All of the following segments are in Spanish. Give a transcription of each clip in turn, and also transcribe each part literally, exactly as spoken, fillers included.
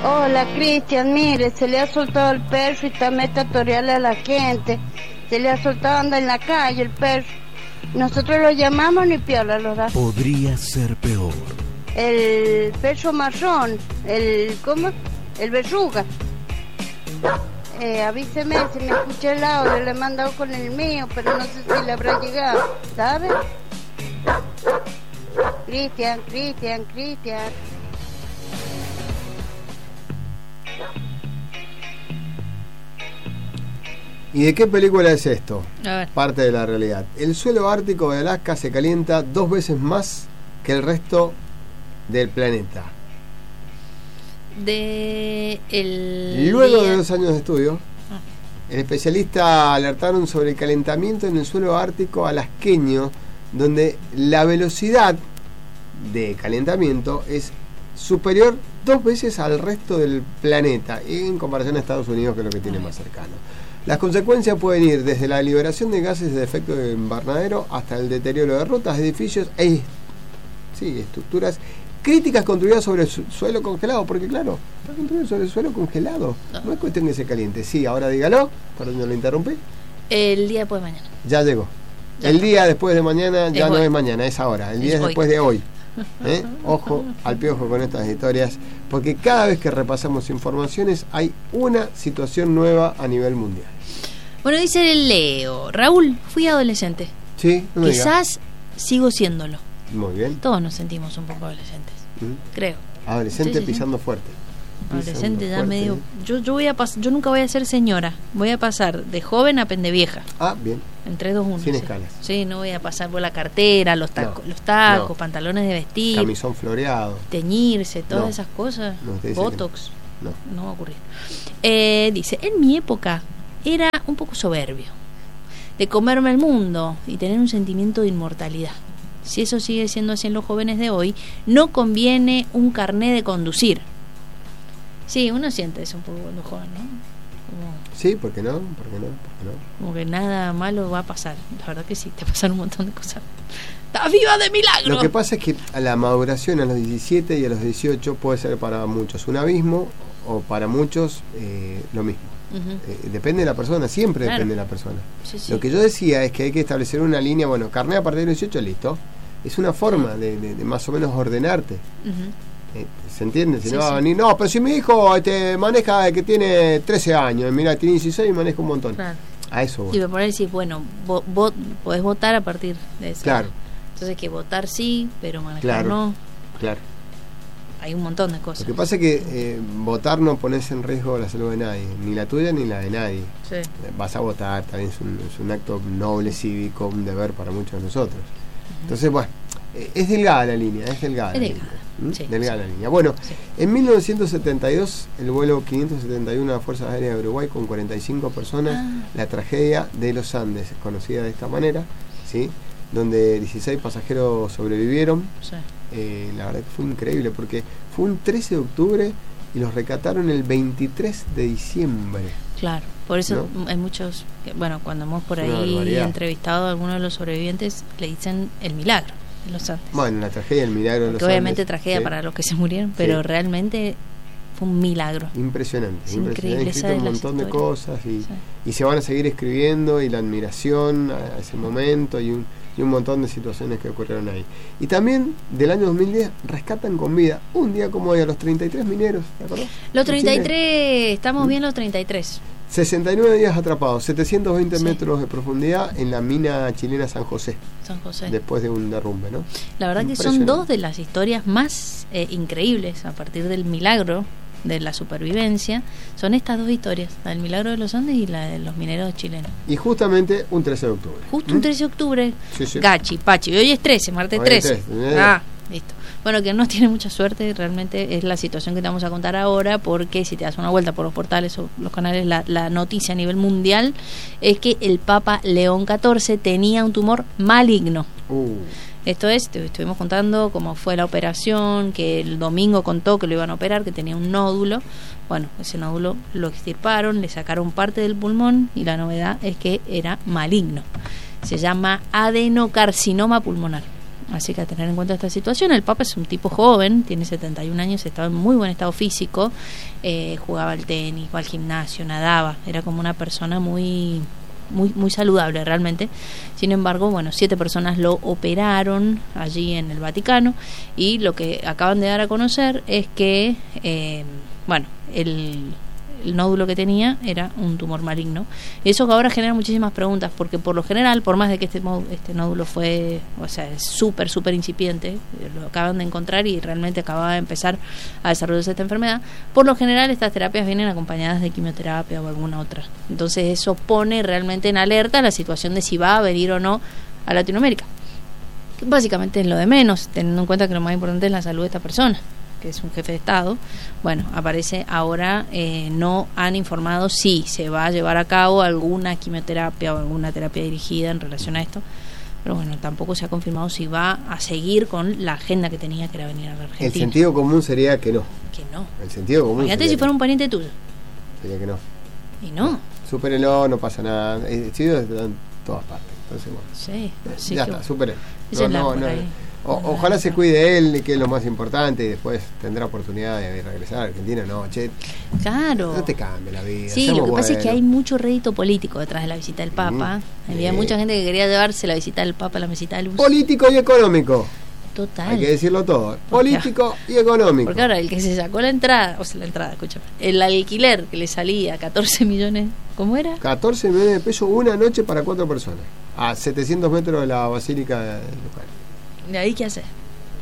Hola, Cristian, mire, se le ha soltado el perro y está metatorial a la gente. Se le ha soltado, anda en la calle el perro. Nosotros lo llamamos ni piola lo da. Podría ser peor. El perro marrón, el, ¿cómo? El verruga. Eh, avíseme si me escucha el audio, le he mandado con el mío, pero no sé si le habrá llegado, ¿sabe? Cristian, Cristian, Cristian. ¿Y de qué película es esto? Parte de la realidad. El suelo ártico de Alaska se calienta dos veces más que el resto del planeta. De el Luego día... de dos años de estudio, ah. el especialista alertaron sobre el calentamiento en el suelo ártico alasqueño, donde la velocidad de calentamiento es superior dos veces al resto del planeta, en comparación a Estados Unidos, que es lo que tiene más cercano. Las consecuencias pueden ir desde la liberación de gases de efecto invernadero hasta el deterioro de rutas, edificios e sí, estructuras críticas construidas sobre el su suelo congelado, porque claro, está construido sobre el suelo congelado. No, no es cuestión que se caliente. Sí, ahora dígalo, perdón, no lo interrumpí. El día después de mañana. Ya llegó. Ya el está. día después de mañana ya es no hoy. es mañana, es ahora. El día es es hoy. después de hoy. ¿Eh? Ojo al piojo con estas historias, porque cada vez que repasamos informaciones hay una situación nueva a nivel mundial. Bueno, dice el Leo, Raúl, fui adolescente. Sí, no me diga. Quizás sigo siéndolo. Muy bien. Todos nos sentimos un poco adolescentes, ¿Mm? creo. Adolescente Sí, sí, sí. pisando fuerte. Adolescente Pisando ya fuerte. medio. Yo, yo voy a pas yo nunca voy a ser señora. Voy a pasar de joven a pendevieja. Ah, bien. En tres, dos, uno. Sin sí. escalas. Sí, no voy a pasar por la cartera, los tacos, No, los tacos, no. pantalones de vestir, Camisón floreado. teñirse, todas No. esas cosas. No, te dice Botox. que no. No va a ocurrir. Eh, dice, en mi época era un poco soberbio, de comerme el mundo y tener un sentimiento de inmortalidad. Si eso sigue siendo así en los jóvenes de hoy, no conviene un carné de conducir. Sí, uno siente eso un poco cuando joven, ¿no? Como, Sí, ¿por qué no? ¿Por qué no? ¿Por qué no? como que nada malo va a pasar. La verdad que sí, te pasan un montón de cosas. ¡Estás viva de milagro! Lo que pasa es que a la maduración a los diecisiete y a los dieciocho puede ser para muchos un abismo o para muchos eh, lo mismo. Uh-huh. Eh, depende de la persona, siempre Claro. depende de la persona. Sí, sí. Lo que yo decía es que hay que establecer una línea, bueno, carné a partir de los dieciocho, listo. Es una forma de, de, de más o menos ordenarte. Uh-huh. Eh, ¿Se entiende? Si Sí, no va a sí. venir, no, pero si mi hijo este, maneja que tiene trece años, mira, tiene dieciséis y maneja un montón. Claro. A eso voy. Y me poner decir, bueno, vos, vos podés votar a partir de eso. Claro. Entonces que votar sí, pero manejar Claro. no. Claro. Hay un montón de Lo cosas. que pasa es que eh, votar no pones en riesgo la salud de nadie, ni la tuya ni la de nadie. Sí. Eh, Vas a votar, también es un, es un acto noble, cívico, un deber para muchos de nosotros. Entonces, bueno, eh, es delgada la línea, es delgada. Es la delgada, línea, ¿m? sí, delgada sí. la línea. Bueno, Sí. en mil novecientos setenta y dos, el vuelo quinientos setenta y uno de las Fuerzas Aéreas de Uruguay con cuarenta y cinco personas, Ah. la tragedia de los Andes, conocida de esta manera, ¿sí? Donde dieciséis pasajeros sobrevivieron. Sí. Eh, la verdad que fue increíble porque fue un trece de octubre y los rescataron el veintitrés de diciembre. Claro, por eso ¿No? hay muchos, que, bueno, cuando hemos por Es una ahí barbaridad. entrevistado a algunos de los sobrevivientes, le dicen el milagro de los Andes. Bueno, la tragedia del milagro de los que obviamente Andes, tragedia ¿sí? para los que se murieron, pero Sí. realmente fue un milagro. Impresionante, Es impresionante. increíble, Han esa escrito es un la montón de historia. cosas y, Sí. y se van a seguir escribiendo, y la admiración a ese momento y un, y un montón de situaciones que ocurrieron ahí. Y también del año dos mil diez rescatan con vida un día como hoy a los treinta y tres mineros, ¿te acordás? Los En treinta y Chile. tres, estamos ¿Mm? bien los treinta y tres. sesenta y nueve días atrapados, setecientos veinte Sí. metros de profundidad en la mina chilena San José, San José. después de un derrumbe, ¿no? La verdad que son Impresionante. dos de las historias más eh, increíbles a partir del milagro de la supervivencia. Son estas dos historias, la del milagro de los Andes y la de los mineros chilenos. Y justamente un trece de octubre. Justo ¿Mm? un trece de octubre, Sí, sí. Gachi, Pachi, y hoy es trece, martes Hoy es trece. trece, Ah, listo. Bueno, que no tiene mucha suerte, realmente es la situación que te vamos a contar ahora, porque si te das una vuelta por los portales o los canales, la, la noticia a nivel mundial es que el Papa León catorce tenía un tumor maligno. Uh, Esto es, te estuvimos contando cómo fue la operación, que el domingo contó que lo iban a operar, que tenía un nódulo. Bueno, ese nódulo lo extirparon, le sacaron parte del pulmón y la novedad es que era maligno. Se llama adenocarcinoma pulmonar. Así que a tener en cuenta esta situación. El Papa es un tipo joven, tiene setenta y un años, estaba en muy buen estado físico, eh, jugaba al tenis, iba al gimnasio, nadaba, era como una persona muy muy muy saludable realmente. Sin embargo, bueno, siete personas lo operaron allí en el Vaticano, y lo que acaban de dar a conocer es que eh, bueno, el el nódulo que tenía era un tumor maligno. Eso que ahora genera muchísimas preguntas, porque por lo general, por más de que este, este nódulo fue, o sea, es súper, súper incipiente, lo acaban de encontrar y realmente acababa de empezar a desarrollarse esta enfermedad, por lo general estas terapias vienen acompañadas de quimioterapia o alguna otra. Entonces eso pone realmente en alerta la situación de si va a venir o no a Latinoamérica. Básicamente es lo de menos, teniendo en cuenta que lo más importante es la salud de esta persona, que es un jefe de Estado. Bueno, aparece ahora, eh, no han informado si se va a llevar a cabo alguna quimioterapia o alguna terapia dirigida en relación a esto, pero bueno, tampoco se ha confirmado si va a seguir con la agenda que tenía, que era venir a la Argentina. El sentido común sería que no. Que no. El sentido común. Fíjate si fuera un pariente tuyo. Sería que no. Y no. Supérenlo, no pasa nada. El estudio está en todas partes. Entonces, bueno. Sí, sí, ya que está, superen. No, no, no, o, ojalá se cuide él, que es lo más importante, y después tendrá oportunidad de regresar a Argentina. No, che, claro, no te cambie la vida. Sí, lo que pasa bueno. es que hay mucho rédito político detrás de la visita del Papa. Mm, Había eh. mucha gente que quería llevarse la visita del Papa a la mesita de luz. Político y económico. Total. Hay que decirlo todo. Político porque, y económico. Porque ahora el que se sacó la entrada, o sea, la entrada, escúchame, el alquiler que le salía catorce millones, ¿cómo era? catorce millones de pesos una noche para cuatro personas, a setecientos metros de la basílica del local. ¿De ahí qué hacer?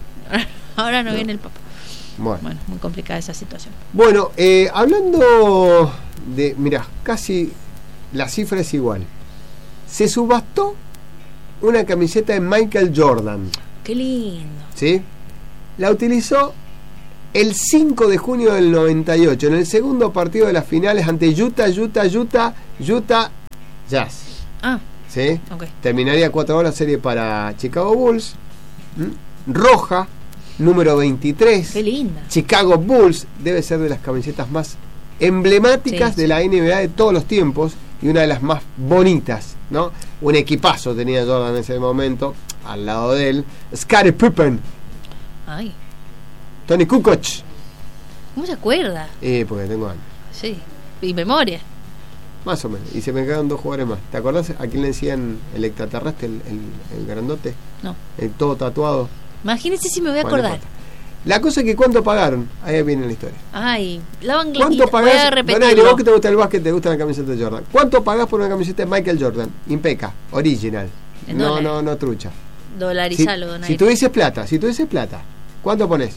Ahora no, no viene el Papa. Bueno. bueno, muy complicada esa situación. Bueno, eh, hablando de, mirá, casi la cifra es igual. Se subastó una camiseta de Michael Jordan. Qué lindo. ¿Sí? La utilizó el cinco de junio del noventa y ocho en el segundo partido de las finales ante Utah, Utah, Utah, Utah Jazz. Ah. ¿Sí? Okay. Terminaría cuatro horas serie para Chicago Bulls. ¿Mm? Roja, número veintitrés. Qué linda. Chicago Bulls debe ser de las camisetas más emblemáticas sí, de sí. la N B A de todos los tiempos y una de las más bonitas, ¿no? Un equipazo tenía Jordan en ese momento. Al lado de él, Scottie Pippen. Ay. Tony Kukoc. ¿Cómo se acuerda? Eh, porque tengo años. Sí, y memoria. Más o menos. Y se me quedaron dos jugadores más. ¿Te acordás a quién le decían el extraterrestre, el, el, el grandote? No. El todo tatuado. Imagínese si me voy a acordar. Bueno, la cosa es que ¿cuánto pagaron? Ahí viene la historia. Ay, la van ¿Cuánto pagás? Voy a repetirlo. Vos que te gusta el básquet, te gusta la camiseta de Jordan. ¿Cuánto pagás por una camiseta de Michael Jordan? Impeca, original. No, no, no trucha. Dolarizalo, si, Donaire. si tuvieses plata, si tuvieses plata, ¿cuánto pones?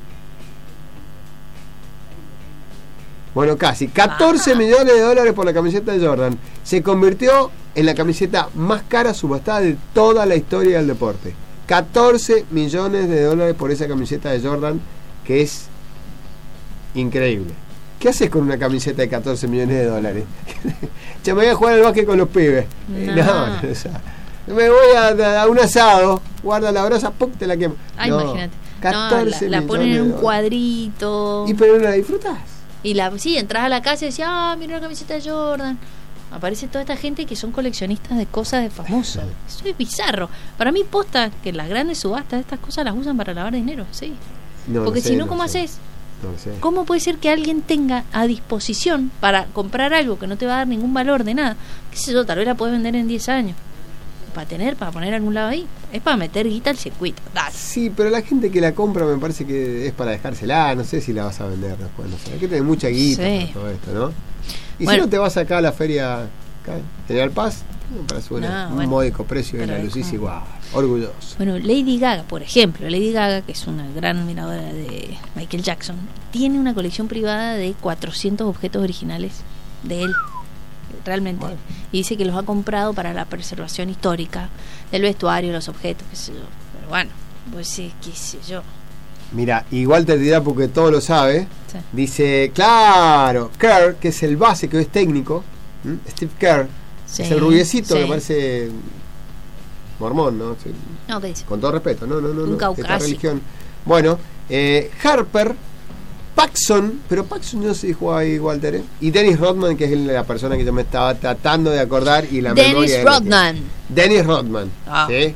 Bueno, casi catorce ah. millones de dólares por la camiseta de Jordan. Se convirtió en la camiseta más cara subastada de toda la historia del deporte. catorce millones de dólares por esa camiseta de Jordan, que es increíble. ¿Qué haces con una camiseta de catorce millones de dólares? Che, me voy a jugar al básquet con los pibes. No, no o sea, me voy a, a un asado, guarda la brasa, ¡pum!, te la quemo. Ah, no, imagínate. catorce no, la, la ponen en un cuadrito. ¿Y pero no la disfrutás? Y la, sí, entras a la casa y decís, ah, mira la camiseta de Jordan. Aparece toda esta gente que son coleccionistas de cosas de famosos. Eso es bizarro. Para mí, posta que las grandes subastas, estas cosas las usan para lavar dinero, sí. No, Porque no sé, si no, no ¿cómo sé. haces? No sé. ¿Cómo puede ser que alguien tenga a disposición para comprar algo que no te va a dar ningún valor de nada? ¿Qué sé yo? Tal vez la puedes vender en diez años. Para tener, para poner a algún lado ahí. Es para meter guita al circuito. Dale. Sí, pero la gente que la compra me parece que es para dejársela. No sé si la vas a vender después. No sé. Hay que tener mucha guita sí. para todo esto, ¿no? Y bueno, si no te vas acá a la feria acá, General Paz, me parece no, un bueno, módico precio de la lucís igual. Orgulloso. Bueno, Lady Gaga, por ejemplo. Lady Gaga, que es una gran admiradora de Michael Jackson, tiene una colección privada de cuatrocientos objetos originales de él. Realmente. Bueno. Y dice que los ha comprado para la preservación histórica del vestuario, los objetos, qué sé yo. Pero bueno, pues sí, qué sé yo. Mira, igual te dirá porque todo lo sabe. Sí. Dice, claro, Kerr, que es el base, que es técnico, ¿m? Steve Kerr, sí, es el rubiecito sí. que parece mormón, ¿no? Sí. No, ¿qué dice? Con todo respeto, no, no, no. Un no caucásico. Esta religión. Bueno, eh, Harper, Paxson, pero Paxson no sé si jugaba ahí, Walter, ¿eh? Y Dennis Rodman, que es la persona que yo me estaba tratando de acordar y la Dennis memoria Rodman. Dennis Rodman, ah. ¿sí?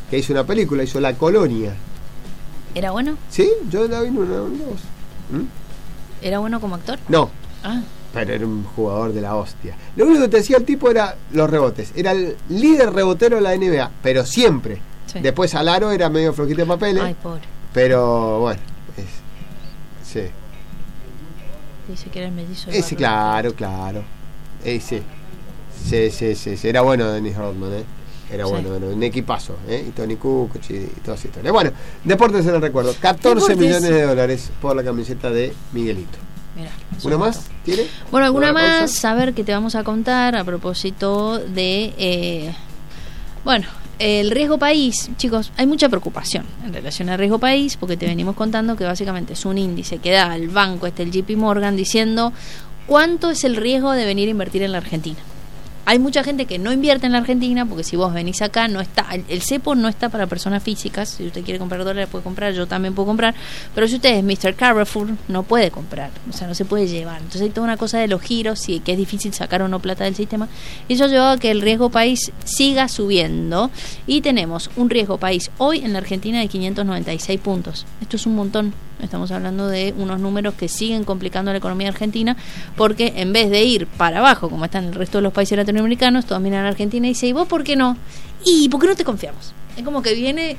que hizo una película, hizo La Colonia. ¿Era bueno? Sí, yo la vi en una, una voz. ¿Mm? ¿Era bueno como actor? No. Ah. Pero era un jugador de la hostia. Lo único que te decía el tipo era los rebotes. Era el líder rebotero de la N B A, pero siempre. Sí. Después al aro era medio flojito de papeles. Ay, pobre. Pero bueno, es, sí. Dice que era el mellizo. Ese, claro, claro. Ese. Sí, sí, sí, sí. Era bueno Dennis Rodman, ¿eh? Era sí. bueno, bueno, un equipazo, ¿eh? Y Tony Kukoc y, y toda esa historia. Bueno, deportes en el recuerdo. catorce Deportes. millones de dólares por la camiseta de Miguelito. Mirá, ¿Una más? ¿Tiene? Bueno, alguna más, a ver qué te vamos a contar a propósito de... Eh, bueno, el riesgo país. Chicos, hay mucha preocupación en relación al riesgo país, porque te venimos contando que básicamente es un índice que da el banco, este el J P Morgan, diciendo cuánto es el riesgo de venir a invertir en la Argentina. Hay mucha gente que no invierte en la Argentina porque si vos venís acá, no está el, el cepo no está para personas físicas. Si usted quiere comprar dólares puede comprar, yo también puedo comprar, pero si usted es mister Carrefour no puede comprar, o sea, no se puede llevar. Entonces hay toda una cosa de los giros y que es difícil sacar o no plata del sistema. Y eso lleva a que el riesgo país siga subiendo y tenemos un riesgo país hoy en la Argentina de quinientos noventa y seis puntos. Esto es un montón. Estamos hablando de unos números que siguen complicando la economía argentina, porque en vez de ir para abajo como están el resto de los países latinoamericanos, todos miran a Argentina y dicen, ¿y vos por qué no? ¿Y por qué no te confiamos? Es como que viene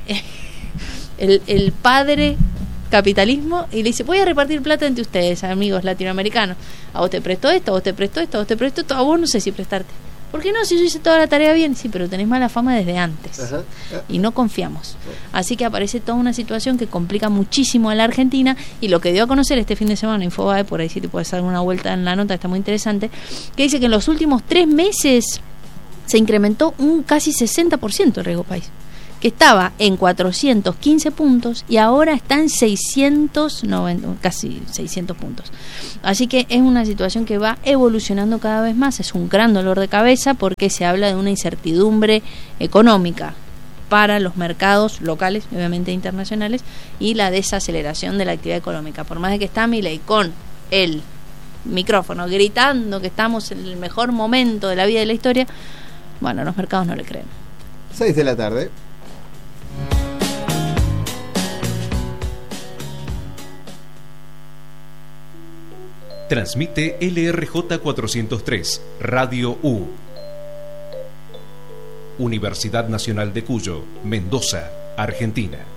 el, el padre capitalismo y le dice, voy a repartir plata entre ustedes, amigos latinoamericanos. A vos te presto esto, a vos te presto esto, a vos te presto esto, a vos no sé si prestarte. ¿Por qué no? Si yo hice toda la tarea bien. Sí, pero tenés mala fama desde antes. Ajá. Y no confiamos. Así que aparece toda una situación que complica muchísimo a la Argentina. Y lo que dio a conocer este fin de semana Infobae, por ahí si te puedes dar una vuelta en la nota, está muy interesante, que dice que en los últimos tres meses se incrementó un casi sesenta por ciento el riesgo país, que estaba en cuatrocientos quince puntos y ahora está en seiscientos noventa, casi seiscientos puntos. Así que es una situación que va evolucionando cada vez más. Es un gran dolor de cabeza porque se habla de una incertidumbre económica para los mercados locales, obviamente internacionales, y la desaceleración de la actividad económica. Por más de que está Milei con el micrófono gritando que estamos en el mejor momento de la vida y de la historia, bueno, los mercados no le creen. seis de la tarde. Transmite L R J cuatrocientos tres, Radio U. Universidad Nacional de Cuyo, Mendoza, Argentina.